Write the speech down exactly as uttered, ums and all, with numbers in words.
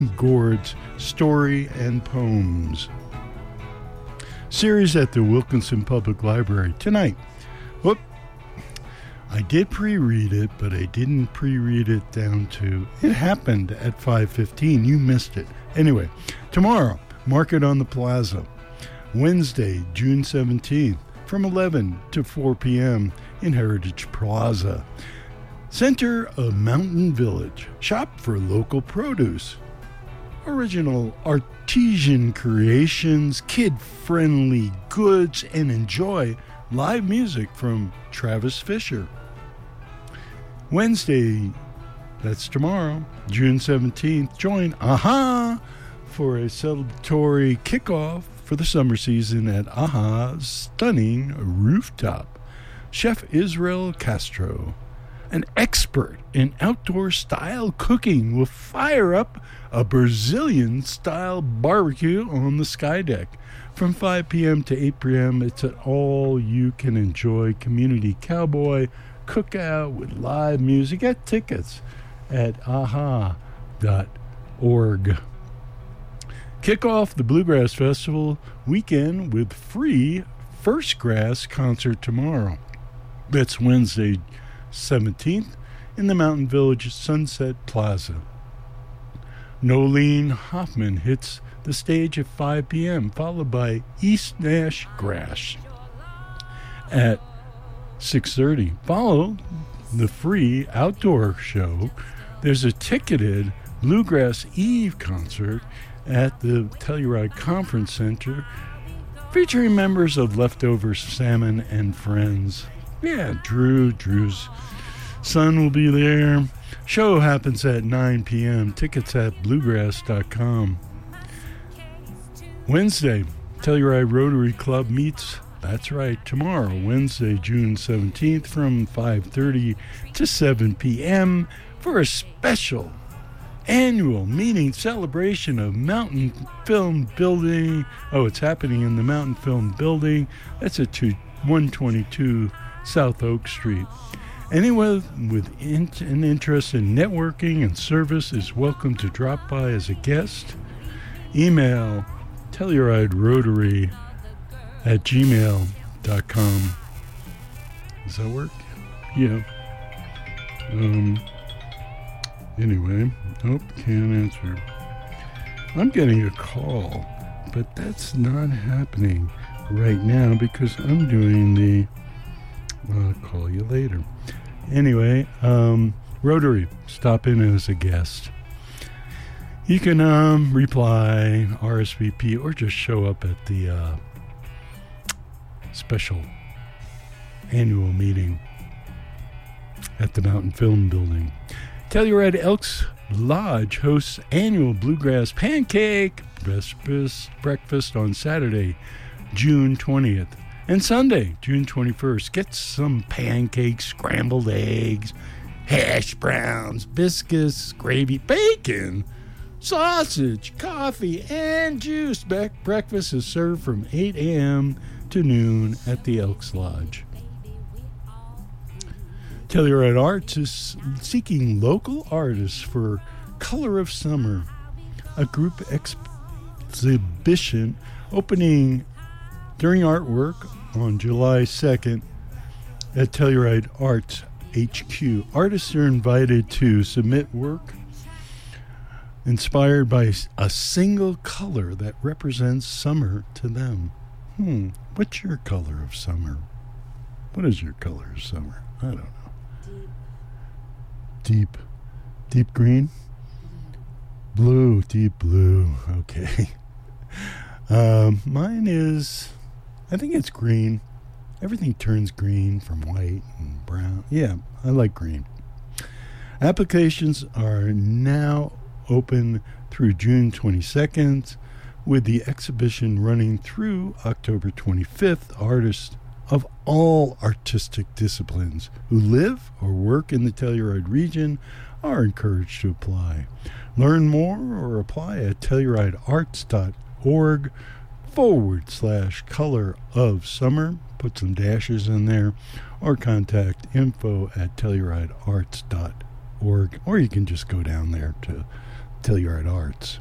Gord's Story and Poems series at the Wilkinson Public Library tonight. Whoop. I did pre-read it, but I didn't pre-read it down to... It happened at five fifteen. You missed it. Anyway, tomorrow, Market on the Plaza. Wednesday, June seventeenth, from eleven to four p.m. in Heritage Plaza. Center of Mountain Village. Shop for local produce. Original artisan creations, kid-friendly goods, and enjoy live music from Travis Fisher. Wednesday, that's tomorrow, June seventeenth, join AHA for a celebratory kickoff for the summer season at AHA's stunning rooftop. Chef Israel Castro, an expert in outdoor style cooking, will fire up a Brazilian style barbecue on the sky deck. From five p.m. to eight p.m., it's an all you can enjoy community cowboy cookout with live music. Get tickets at a h a dot org. Kick off the Bluegrass Festival weekend with free First Grass concert tomorrow. That's Wednesday, seventeenth, in the Mountain Village Sunset Plaza. Nolene Hoffman hits the stage at five p.m., followed by East Nash Grass at six thirty. Follow the free outdoor show. There's a ticketed Bluegrass Eve concert at the Telluride Conference Center featuring members of Leftover Salmon and Friends. Yeah, Drew, Drew's son will be there. Show happens at nine p.m. Tickets at bluegrass dot com. Wednesday, Telluride Rotary Club meets, that's right, tomorrow, Wednesday, June seventeenth, from five thirty to seven p.m. for a special annual meeting celebration of Mountain Film Building. Oh, it's happening in the Mountain Film Building. That's at one twenty-two South Oak Street. Anyone with in- an interest in networking and service is welcome to drop by as a guest. Email Telluride Rotary at gmail dot com. Does that work? Yeah. Um. Anyway, nope, can't answer. I'm getting a call, but that's not happening right now because I'm doing the... I'll call you later. Anyway, um, Rotary, stop in as a guest. You can um, reply, R S V P, or just show up at the uh, special annual meeting at the Mountain Film Building. Telluride Elks Lodge hosts annual Bluegrass Pancake breakfast, breakfast on Saturday, June twentieth. And Sunday, June twenty-first, get some pancakes, scrambled eggs, hash browns, biscuits, gravy, bacon, sausage, coffee, and juice. Back breakfast is served from eight a.m. to noon at the Elks Lodge. Telluride Arts is seeking local artists for Color of Summer, a group exhibition opening during artwork on July second at Telluride Arts H Q. Artists are invited to submit work inspired by a single color that represents summer to them. Hmm, what's your color of summer? What is your color of summer? I don't know. Deep. Deep green? Blue. Deep blue. Okay. Um, mine is... I think it's green. Everything turns green from white and brown. Yeah, I like green. Applications are now open through June twenty-second, with the exhibition running through October twenty-fifth. Artists of all artistic disciplines who live or work in the Telluride region are encouraged to apply. Learn more or apply at telluridearts dot org forward slash color of summer. Put some dashes in there, or contact info at telluridearts dot org, or you can just go down there to Telluride Arts.